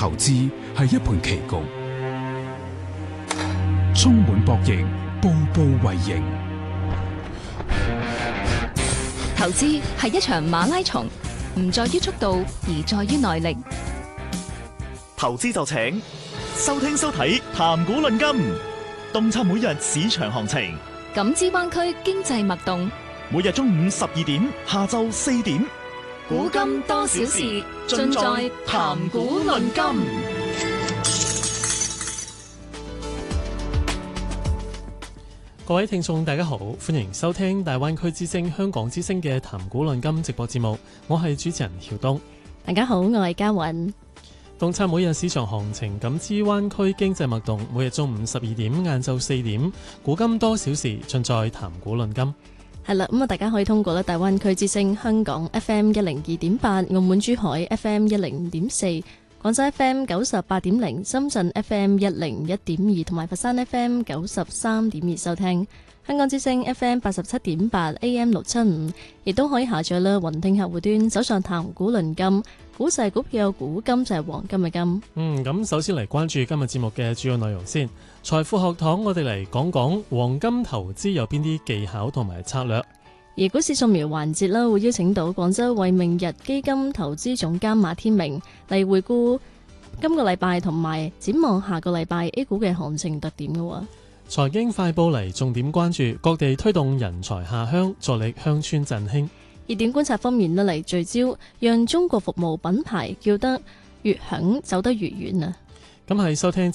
投資係一盤棋局，充滿博弈，步步為營。 投資係一場馬拉松，唔在於速度，而在於耐力。 投資就請收聽收睇談股論金，洞察每日市場行情， 感知灣區經濟脈動。 每日中午12點，下晝4點， 古今多少事，盡在談股論金。 各位聽眾大家好，歡迎收聽大灣區之聲香港之聲嘅談股論金直播節目，我係主持人曉東。 大家好，我係嘉韻。 洞察每日市場行情，感知灣區經濟脈動，每日中午12點，晏晝4點，古今多少事，盡在談股論金。 係啦，咁啊，大家可以通過咧大灣區之聲香港 FM 102.8、澳門珠海 FM 105.4、廣州 FM 98.0、深圳 FM 101.2同埋佛山 FM 93.2收聽。香港之聲 FM 87.8 AM 675，亦都可以下載啦雲聽客戶端，手上談股論金，股就係股票，股金就係黃金嘅金。 咁首先嚟關注今日節目嘅主要內容先。財富學堂，我哋嚟講講黃金投資有邊啲技巧同埋策略。 而股市掃描環節啦，會邀請到廣州惠明日基金投資總監馬天明嚟回顧今個禮拜同埋展望下個禮拜 A 股嘅行情特點嘅。 財經快報嚟重點關注各地推動人才下鄉，助力鄉村振興。 熱點觀察方面呢，嚟聚焦讓中國服務品牌叫得越響走得越遠啊！ 咁係收聽